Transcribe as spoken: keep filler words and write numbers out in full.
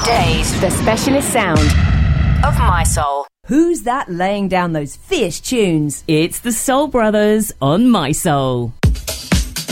Today's The specialist sound of My Soul. Who's that laying down those fierce tunes? It's the Soul Brothers on My Soul.